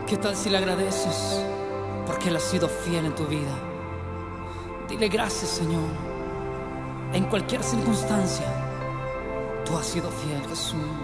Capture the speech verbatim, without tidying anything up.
¿Qué tal si le agradeces porque Él ha sido fiel en tu vida? Dile gracias, Señor. En cualquier circunstancia, tú has sido fiel, Jesús.